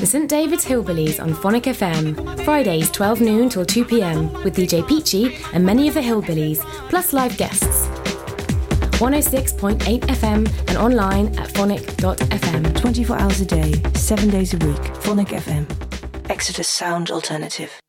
The St David's Hillbillies on Phonic FM, Fridays 12 noon till 2 p.m, with DJ Peachy and many of the Hillbillies, plus live guests. 106.8 FM and online at phonic.fm. 24 hours a day, 7 days a week. Phonic FM. Exeter Sound Alternative.